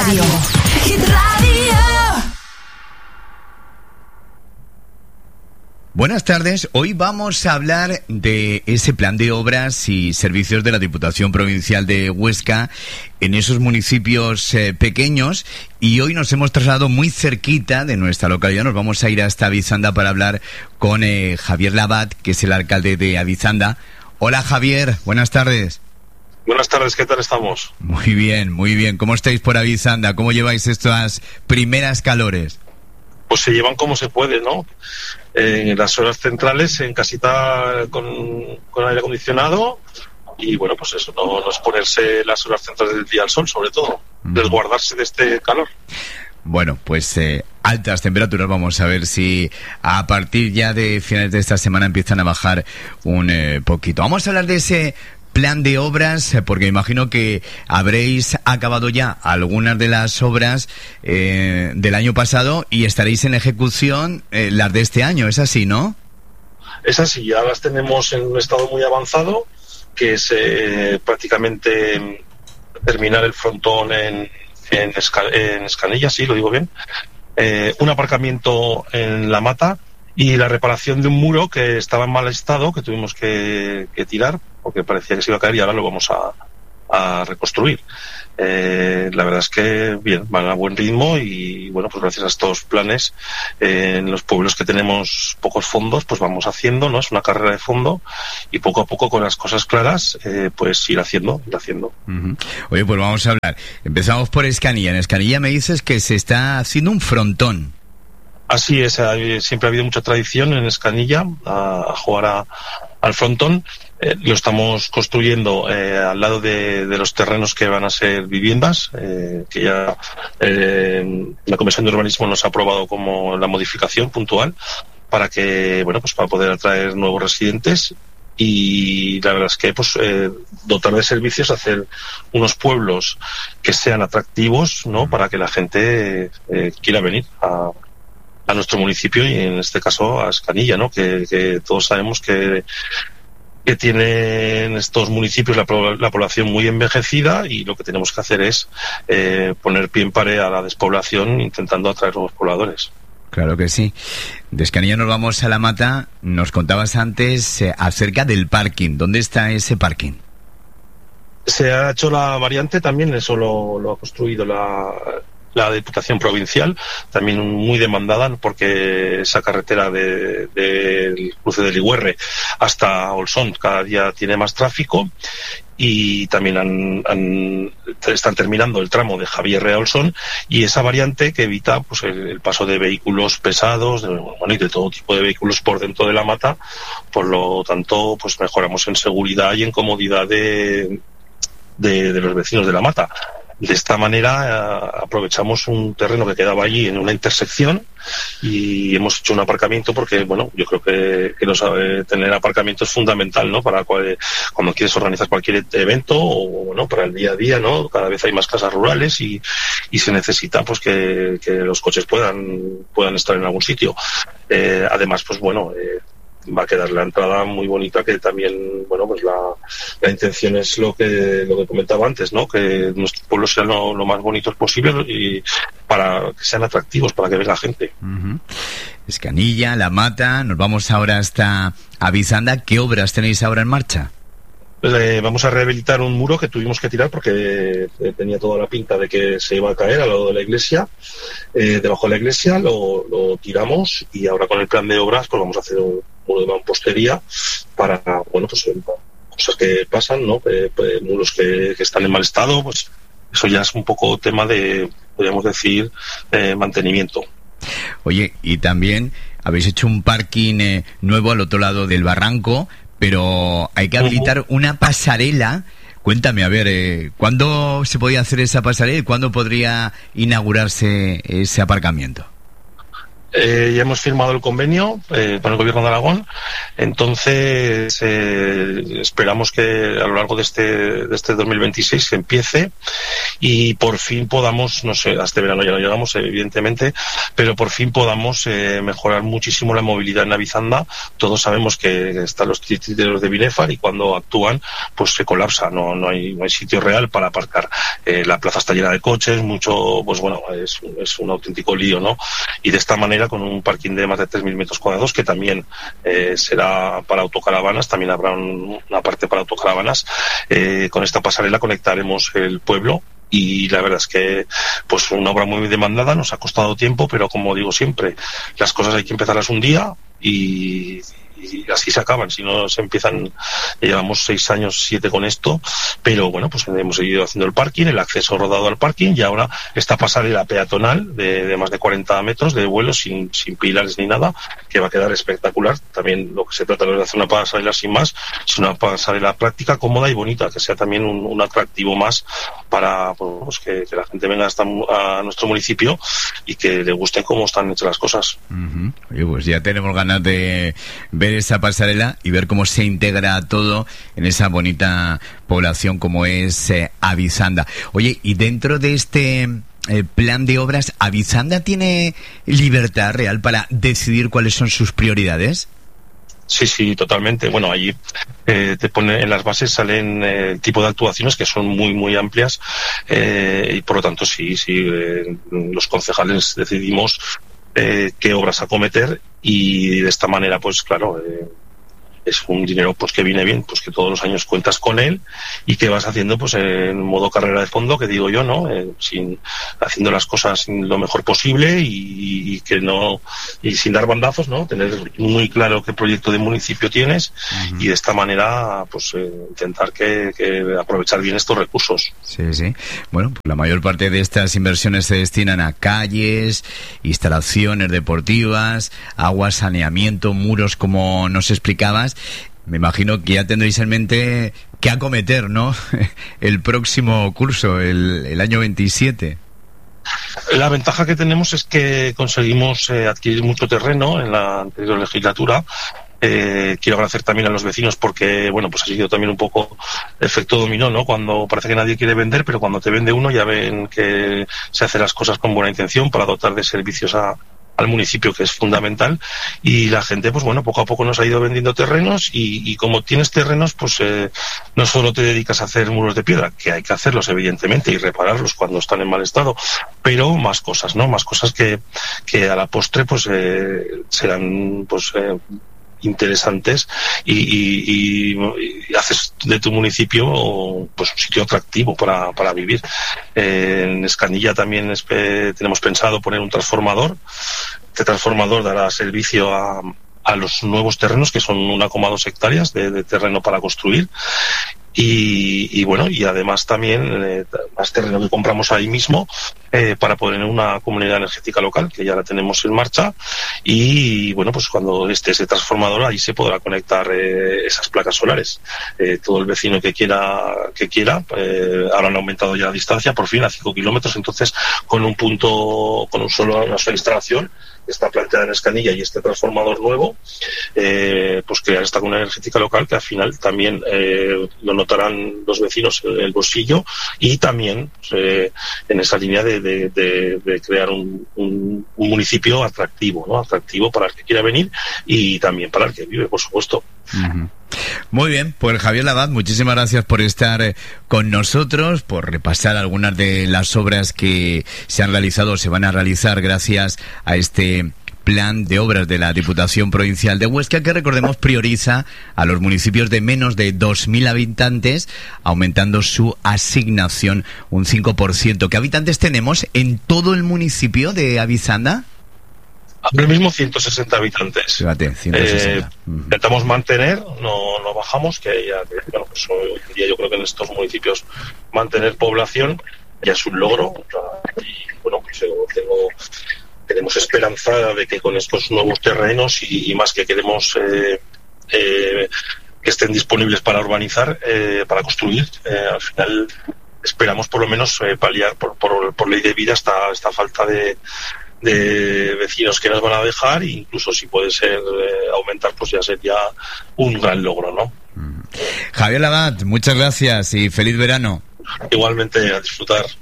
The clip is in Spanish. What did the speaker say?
Radio. Hit Radio. Buenas tardes. Hoy vamos a hablar de ese plan de obras y servicios de la Diputación Provincial de Huesca en esos municipios pequeños, y hoy nos hemos trasladado muy cerquita de nuestra localidad. Nos vamos a ir hasta Avizanda para hablar con Javier Labat, que es el alcalde de Avizanda. Hola Javier, buenas tardes. Buenas tardes, ¿qué tal estamos? Muy bien, muy bien. ¿Cómo estáis por Avizanda? ¿Cómo lleváis estas primeras calores? Pues se llevan como se puede, ¿no? En las horas centrales, en casita con aire acondicionado, y bueno, pues eso, no es ponerse las horas centrales del día al sol, sobre todo, resguardarse de este calor. Bueno, pues altas temperaturas. Vamos a ver si a partir ya de finales de esta semana empiezan a bajar un poquito. Vamos a hablar de ese plan de obras, porque imagino que habréis acabado ya algunas de las obras del año pasado y estaréis en ejecución las de este año. ¿Es así, no? Es así, ya las tenemos en un estado muy avanzado, que es prácticamente terminar el frontón en Escanilla, sí, lo digo bien, un aparcamiento en La Mata y la reparación de un muro que estaba en mal estado, que tuvimos que tirar porque parecía que se iba a caer, y ahora lo vamos a reconstruir. La verdad es que bien, van a buen ritmo, y bueno, pues gracias a estos planes en los pueblos que tenemos pocos fondos, pues vamos haciendo, ¿no? Es una carrera de fondo, y poco a poco, con las cosas claras, pues ir haciendo. Uh-huh. Oye, pues vamos a hablar. Empezamos por Escanilla. En Escanilla me dices que se está haciendo un frontón. Así es, siempre ha habido mucha tradición en Escanilla a jugar al frontón. Lo estamos construyendo al lado de los terrenos que van a ser viviendas, que ya la Comisión de Urbanismo nos ha aprobado como la modificación puntual para que, bueno, pues para poder atraer nuevos residentes. Y la verdad es que pues dotar de servicios, hacer unos pueblos que sean atractivos, ¿no? Para que la gente quiera venir a nuestro municipio, y en este caso a Escanilla, ¿no? Que todos sabemos que tienen estos municipios la población muy envejecida, y lo que tenemos que hacer es poner pie en pared a la despoblación, intentando atraer nuevos pobladores. Claro que sí. De Escanilla nos vamos a La Mata. Nos contabas antes acerca del parking. ¿Dónde está ese parking? Se ha hecho la variante también, eso lo ha construido la Diputación Provincial, también muy demandada, porque esa carretera del cruce del Ligüerre hasta Olsón cada día tiene más tráfico, y también están terminando el tramo de Javierre a Olsón, y esa variante que evita pues el paso de vehículos pesados, y de todo tipo de vehículos por dentro de La Mata. Por lo tanto, pues mejoramos en seguridad y en comodidad de los vecinos de La Mata. De esta manera aprovechamos un terreno que quedaba allí en una intersección, y hemos hecho un aparcamiento, porque bueno, yo creo que tener aparcamiento es fundamental, ¿no? Para cuando quieres organizar cualquier evento, o bueno, para el día a día, ¿no? Cada vez hay más casas rurales, y se necesita pues que los coches puedan estar en algún sitio. Además, pues bueno, va a quedar la entrada muy bonita, que también, bueno, pues la intención es lo que comentaba antes, ¿no? Que nuestros pueblos sean lo más bonitos posible, y para que sean atractivos, para que venga gente. Uh-huh. Escanilla, La Mata, nos vamos ahora hasta Avizanda. ¿Qué obras tenéis ahora en marcha? Vamos a rehabilitar un muro que tuvimos que tirar porque tenía toda la pinta de que se iba a caer al lado de la iglesia. Debajo de la iglesia lo tiramos, y ahora con el plan de obras pues vamos a hacer un muro de mampostería para, bueno, pues cosas que pasan, ¿no? Muros que están en mal estado, pues eso ya es un poco tema de, podríamos decir, mantenimiento. Oye, y también habéis hecho un parking nuevo al otro lado del barranco, pero hay que habilitar una pasarela. Cuéntame, a ver, ¿cuándo se podía hacer esa pasarela y cuándo podría inaugurarse ese aparcamiento? Ya hemos firmado el convenio con el Gobierno de Aragón, entonces esperamos que a lo largo de este 2026 se empiece y por fin podamos, no sé, hasta verano ya no llegamos evidentemente, pero por fin podamos mejorar muchísimo la movilidad en Avizanda. Todos sabemos que están los titireros de Binefar y cuando actúan pues se colapsa, no hay sitio real para aparcar. La plaza está llena de coches, mucho, pues bueno, es un auténtico lío, ¿no? Y de esta manera, con un parking de más de 3.000 metros cuadrados, que también será para autocaravanas, también habrá una parte para autocaravanas. Con esta pasarela conectaremos el pueblo y la verdad es que pues una obra muy demandada, nos ha costado tiempo, pero como digo siempre, las cosas hay que empezarlas un día y así se acaban, si no se empiezan. Llevamos 6 años, 7 con esto, pero bueno, pues hemos seguido haciendo el parking, el acceso rodado al parking y ahora esta pasarela peatonal de más de 40 metros de vuelo sin pilares ni nada, que va a quedar espectacular. También lo que se trata no es de hacer una pasarela sin más, sino una pasarela práctica, cómoda y bonita, que sea también un atractivo más para pues que la gente venga a nuestro municipio y que le guste cómo están hechas las cosas. Uh-huh. Oye, pues ya tenemos ganas de ver esa pasarela y ver cómo se integra todo en esa bonita población como es Avizanda. Oye, y dentro de este plan de obras, ¿Avizanda tiene libertad real para decidir cuáles son sus prioridades? Sí, totalmente. Bueno, allí te pone en las bases, salen el tipo de actuaciones que son muy, muy amplias y por lo tanto sí, los concejales decidimos qué obras acometer y de esta manera, pues claro, es un dinero pues que viene bien, pues que todos los años cuentas con él y que vas haciendo pues en modo carrera de fondo, que digo yo, ¿no? Haciendo las cosas lo mejor posible y que no, y sin dar bandazos, ¿no? Tener muy claro qué proyecto de municipio tienes y de esta manera pues intentar que aprovechar bien estos recursos. Sí. Bueno, pues la mayor parte de estas inversiones se destinan a calles, instalaciones deportivas, agua, saneamiento, muros, como nos explicabas. Me imagino que ya tendréis en mente qué acometer, ¿no? El próximo curso, el año 27. La ventaja que tenemos es que conseguimos adquirir mucho terreno en la anterior legislatura. Quiero agradecer también a los vecinos porque, bueno, pues ha sido también un poco efecto dominó, ¿no? Cuando parece que nadie quiere vender, pero cuando te vende uno ya ven que se hacen las cosas con buena intención para dotar de servicios al municipio, que es fundamental, y la gente pues bueno, poco a poco nos ha ido vendiendo terrenos y como tienes terrenos pues no solo te dedicas a hacer muros de piedra, que hay que hacerlos evidentemente y repararlos cuando están en mal estado, pero más cosas, ¿no? Más cosas que a la postre pues serán pues interesantes y haces de tu municipio pues un sitio atractivo para vivir. En Escandilla también tenemos pensado poner un transformador. Este transformador dará servicio a los nuevos terrenos, que son 1,2 hectáreas de terreno para construir. Y bueno, y además también más terreno que compramos ahí mismo para poner una comunidad energética local, que ya la tenemos en marcha, y bueno, pues cuando esté ese transformador ahí se podrá conectar esas placas solares. Todo el vecino que quiera, ahora han aumentado ya la distancia por fin a 5 kilómetros, entonces con una sola instalación está planteada en Escanilla y este transformador nuevo, pues crear esta comunidad energética local, que al final también lo notarán los vecinos en el bolsillo, y también en esa línea de crear un municipio atractivo, ¿no? Atractivo para el que quiera venir y también para el que vive, por supuesto. Uh-huh. Muy bien, pues Javier Labat, muchísimas gracias por estar con nosotros, por repasar algunas de las obras que se han realizado o se van a realizar gracias a este plan de obras de la Diputación Provincial de Huesca, que recordemos prioriza a los municipios de menos de 2.000 habitantes, aumentando su asignación un 5%. ¿Qué habitantes tenemos en todo el municipio de Avizanda? Ahora mismo 160 habitantes. Fíjate, 160. Intentamos mantener, no bajamos, que ya, bueno, pues hoy en día yo creo que en estos municipios mantener población ya es un logro. Y bueno, pues tenemos esperanza de que con estos nuevos terrenos y más que queremos que estén disponibles para urbanizar, para construir, al final esperamos por lo menos paliar por ley de vida esta falta de de vecinos que nos van a dejar, e incluso si puede ser aumentar, pues ya sería un gran logro, ¿no? Javier Labat, muchas gracias y feliz verano. Igualmente, a disfrutar.